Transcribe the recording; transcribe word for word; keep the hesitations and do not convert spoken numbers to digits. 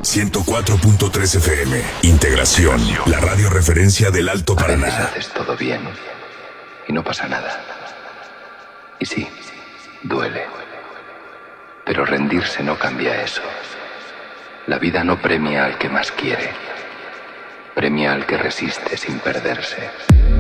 ciento cuatro punto tres F M. Integración, la radio referencia del Alto A veces Paraná. haces todo bien y no pasa nada. Y sí, duele. Pero rendirse no cambia eso. La vida no premia al que más quiere. Premia al que resiste sin perderse.